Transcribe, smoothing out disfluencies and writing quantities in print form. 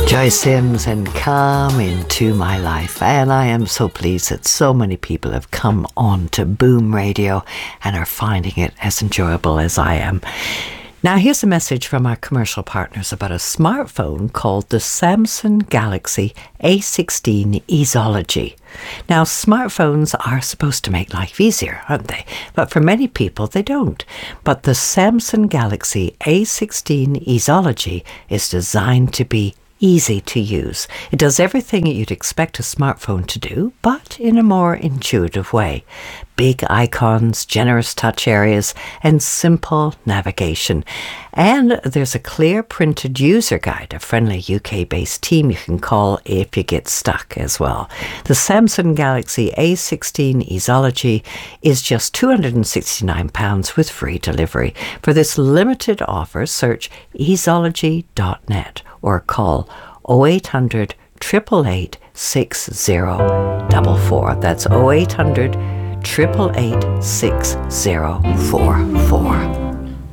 Joy Sims and Come Into My Life. And I am so pleased that so many people have come on to Boom Radio and are finding it as enjoyable as I am. Now here's a message from our commercial partners about a smartphone called the Samsung Galaxy A16 Easology. Now smartphones are supposed to make life easier, aren't they? But for many people they don't. But the Samsung Galaxy A16 Easology is designed to be easy to use. It does everything you'd expect a smartphone to do, but in a more intuitive way. Big icons, generous touch areas, and simple navigation. And there's a clear printed user guide, a friendly UK-based team you can call if you get stuck as well. The Samsung Galaxy A16 Easology is just £269 with free delivery. For this limited offer, search easology.net or call 0800 888 6044. That's 0800 888 6044.